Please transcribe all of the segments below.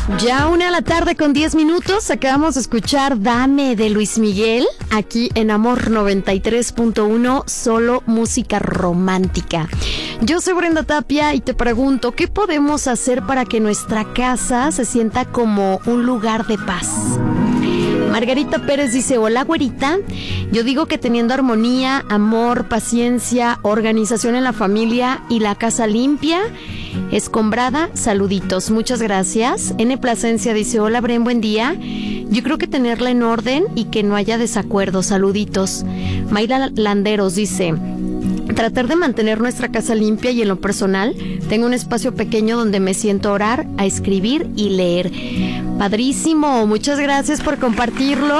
Ya 1:10 p.m. Acabamos de escuchar Dame de Luis Miguel aquí en Amor 93.1, solo música romántica. Yo soy Brenda Tapia y te pregunto, ¿qué podemos hacer para que nuestra casa se sienta como un lugar de paz? Margarita Pérez dice, hola güerita, yo digo que teniendo armonía, amor, paciencia, organización en la familia y la casa limpia, escombrada, saluditos, muchas gracias. N. Plasencia dice, hola Bren, buen día, yo creo que tenerla en orden y que no haya desacuerdos, saluditos. Mayra Landeros dice, tratar de mantener nuestra casa limpia y en lo personal, tengo un espacio pequeño donde me siento a orar, a escribir y leer. Padrísimo, muchas gracias por compartirlo.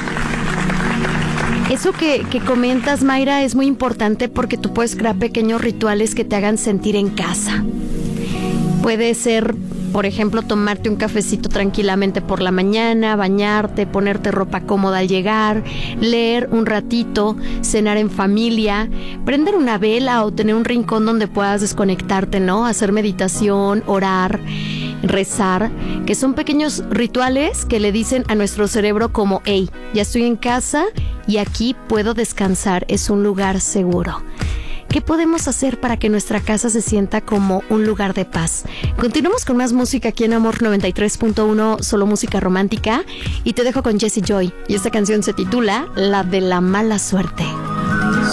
Eso que comentas, Mayra, es muy importante porque tú puedes crear pequeños rituales que te hagan sentir en casa. Puede ser, por ejemplo, tomarte un cafecito tranquilamente por la mañana, bañarte, ponerte ropa cómoda al llegar, leer un ratito, cenar en familia, prender una vela o tener un rincón donde puedas desconectarte, ¿no? Hacer meditación, orar, rezar, que son pequeños rituales que le dicen a nuestro cerebro como, hey, ya estoy en casa y aquí puedo descansar, es un lugar seguro. ¿Qué podemos hacer para que nuestra casa se sienta como un lugar de paz? Continuamos con más música aquí en Amor 93.1, solo música romántica, y te dejo con Jessie Joy, y esta canción se titula La de la mala suerte.